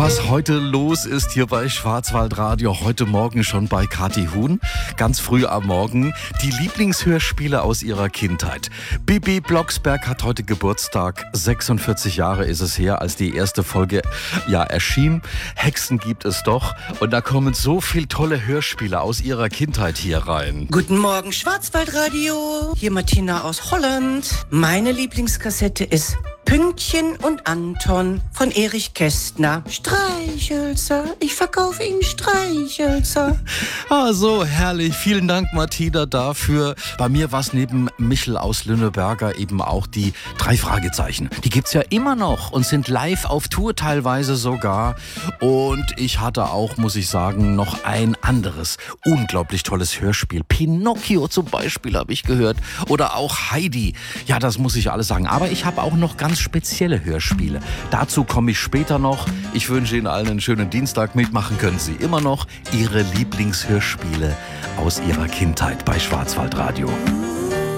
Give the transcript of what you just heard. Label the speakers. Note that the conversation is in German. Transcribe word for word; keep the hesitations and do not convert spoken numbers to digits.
Speaker 1: was heute los ist hier bei Schwarzwaldradio. Heute Morgen schon bei Kathi Huhn. Ganz früh am Morgen. Die Lieblingshörspiele aus ihrer Kindheit. Bibi Blocksberg hat heute Geburtstag. sechsundvierzig Jahre ist es her, als die erste Folge ja erschien. Hexen gibt es doch. Und da kommen so viele tolle Hörspiele aus ihrer Kindheit hier rein.
Speaker 2: Guten Morgen, Schwarzwaldradio. Hier Martina aus Holland. Meine Lieblingskassette ist Pünktchen und Anton von Erich Kästner. Streichhölzer, ich verkaufe Ihnen Streichhölzer.
Speaker 1: Ah, so herrlich. Vielen Dank, Martina, dafür. Bei mir war es neben Michel aus Lünneberger eben auch die drei Fragezeichen. Die gibt's ja immer noch und sind live auf Tour teilweise sogar. Und ich hatte auch, muss ich sagen, noch ein anderes unglaublich tolles Hörspiel. Pinocchio zum Beispiel habe ich gehört. Oder auch Heidi. Ja, das muss ich alles sagen. Aber ich habe auch noch ganz spezielle Hörspiele. Dazu komme ich später noch. Ich wünsche Ihnen allen einen schönen Dienstag. Mitmachen können Sie immer noch Ihre Lieblingshörspiele aus Ihrer Kindheit bei Schwarzwaldradio.